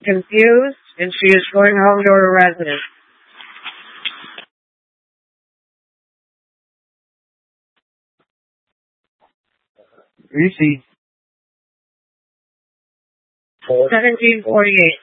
confused, and she is going home to her residence. Receipt. 1748.